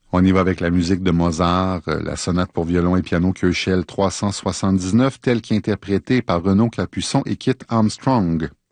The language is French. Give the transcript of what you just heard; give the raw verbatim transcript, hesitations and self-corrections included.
On y va avec la musique de Mozart, euh, la sonate pour violon et piano Köchel trois cent soixante-dix-neuf, telle qu'interprétée par Renaud Capuçon et Kit Armstrong.